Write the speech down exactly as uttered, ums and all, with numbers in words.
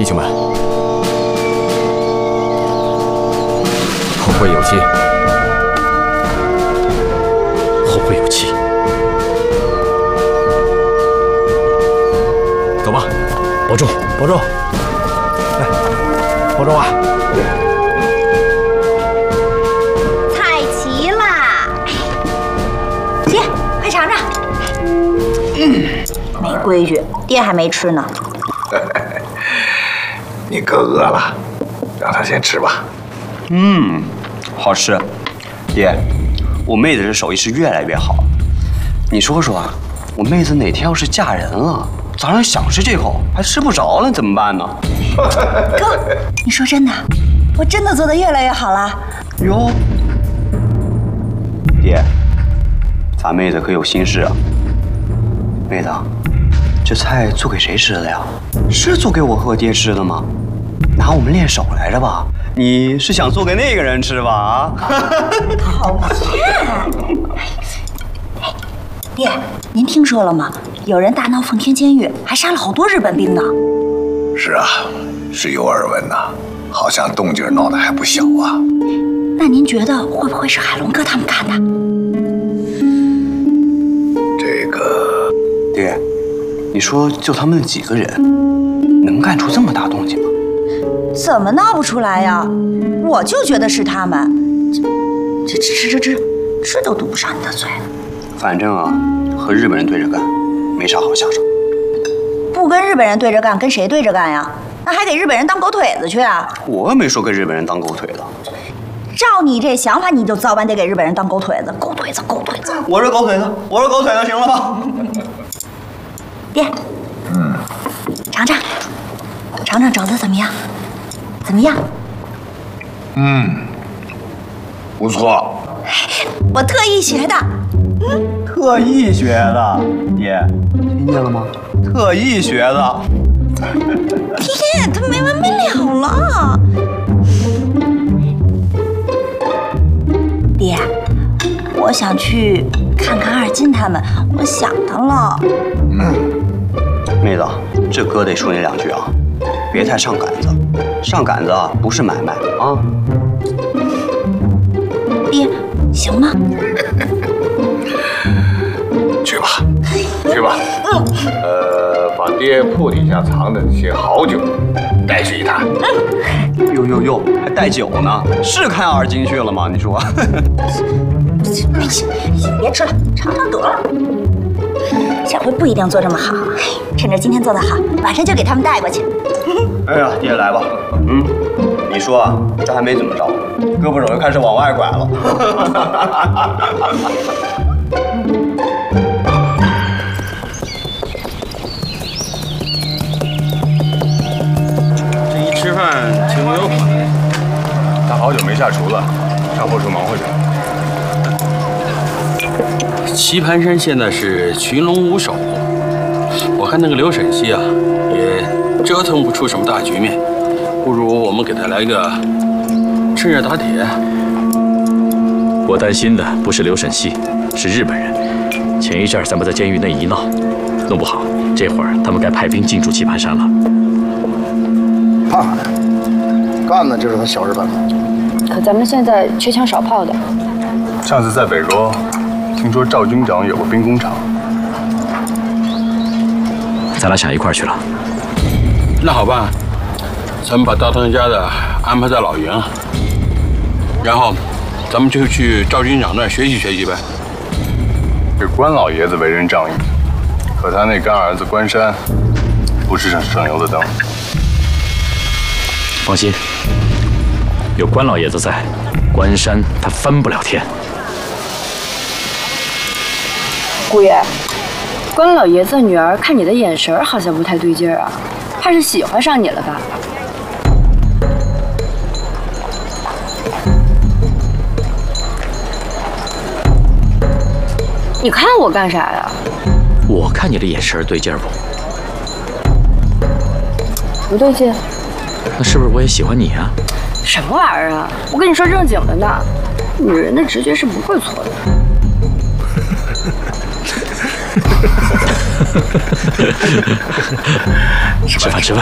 弟兄们，后会有期，后会有期。走吧，保重， 保重。来，保重啊！ 菜齐啦，姐，快尝尝。嗯，没规矩，爹还没吃呢。 你哥饿了，让他先吃吧。 嗯，好吃。爹，我妹子这手艺是越来越好。你说说，我妹子哪天要是嫁人了，早上想吃这口还吃不着了，怎么办呢？ 哥，你说真的？我真的做得越来越好了。 哟，爹，咱妹子可有心事啊。妹子，这菜做给谁吃的呀？是做给我和爹吃的吗？拿我们练手来着吧？你是想做给那个人吃吧？啊！ 讨厌！爹，您听说了吗？有人大闹奉天监狱，还杀了好多日本兵呢。 是啊，是有耳闻呐，好像动静闹得还不小啊。 那您觉得会不会是海龙哥他们干的？ 这个， 爹，你说就他们几个人，能干出这么大动静吗？ 怎么闹不出来呀？我就觉得是他们。这这吃吃吃，吃都堵不上你的嘴。 反正啊，和日本人对着干，没啥好下场。 不跟日本人对着干，跟谁对着干呀？那还给日本人当狗腿子去啊？ 我又没说跟日本人当狗腿子。 照你这想法，你就早晚得给日本人当狗腿子，狗腿子，狗腿子。 我是狗腿子，我是狗腿子，行了吧？ 爹， 嗯， 尝尝，尝尝肘子怎么样？怎么样？ 嗯，不错。 我特意学的。 嗯，特意学的，爹，听见了吗？特意学的。 爹，他没完没了了。爹，我想去看看二金他们，我想他了。 嗯， 妹子，这哥得说你两句啊，别太上杆子，上杆子啊不是买卖啊。 爹，行吗？ 去吧，去吧。呃，把爹铺底下藏的那些好酒带去一坛。 哟哟哟，还带酒呢？是看二金去了吗？你说？ 哎，行行，别吃了，尝尝得了。下回不一定做这么好，趁着今天做得好，晚上就给他们带过去。 哎呀，爹来吧。嗯，你说啊，这还没怎么着，胳膊肘又开始往外拐了。 这一吃饭情有可原。 他好久没下厨了，上后厨忙活去了。 棋盘山现在是群龙无首，我看那个刘沈西啊，也折腾不出什么大局面，不如我们给他来个趁热打铁。 我担心的不是刘沈西，是日本人。前一阵咱们在监狱内一闹，弄不好这会儿他们该派兵进驻棋盘山了。 怕啥呀？干的就是他小日本子。 可咱们现在缺枪少炮的。 上次在北卓，听说赵军长有个兵工厂， 咱俩想一块儿去了。 那好办，咱们把大当家的安排在老营，然后咱们就去赵军长那儿学习学习呗。 这关老爷子为人仗义，可他那干儿子关山，不是省省油的灯。 放心，有关老爷子在，关山他翻不了天。 姑爷，关老爷子女儿看你的眼神好像不太对劲儿啊，怕是喜欢上你了吧？你看我干啥呀？ 我看你的眼神对劲儿不？ 不对劲。 那是不是我也喜欢你啊？ 什么玩意儿啊！我跟你说正经的呢，女人的直觉是不会错的。 吃饭吃饭。